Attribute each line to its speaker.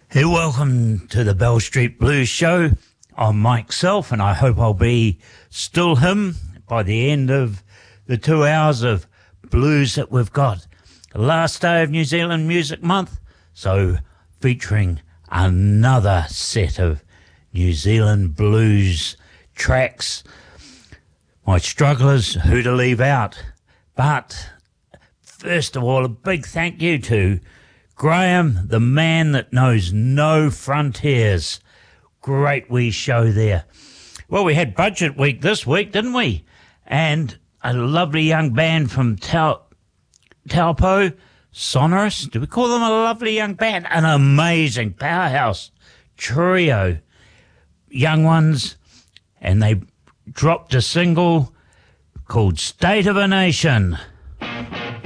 Speaker 1: Hey, welcome to the Bell Street Blues Show. I'm Mike Self, and I hope I'll be still him by the end of the 2 hours of blues that we've got. The last day of New Zealand Music Month, so featuring another set of New Zealand blues tracks. My strugglers, who to leave out. But first of all, a big thank you to Graham, the man that knows no frontiers. Great wee show there. Well, we had Budget Week this week, didn't we? And a lovely young band from Taupo, Sonorous. Do we call them a lovely young band? An amazing powerhouse trio. Young ones. And they dropped a single called State of a Nation.